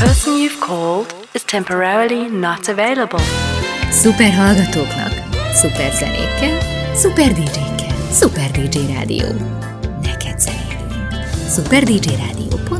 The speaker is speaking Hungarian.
person you've called is temporarily not available. Szuper hallgatóknak, szuper zenékkel, szuper DJ-kkel, Szuper DJ Rádió. Neked zenélünk. superdjradio.hu